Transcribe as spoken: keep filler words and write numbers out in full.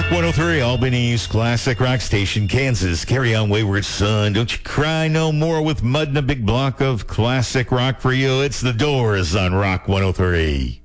Rock one oh three, Albany's classic rock station, Kansas. Carry on, wayward son. Don't you cry no more with Mud and a big block of classic rock for you. It's The Doors on Rock one oh three.